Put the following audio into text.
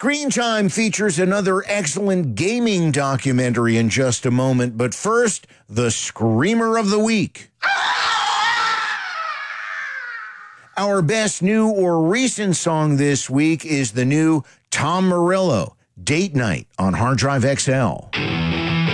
Screen Time features another excellent gaming documentary in just a moment, but first, the Screamer of the Week. Our best new or recent song this week is the new Tom Morello, Date Night on Hard Drive XL.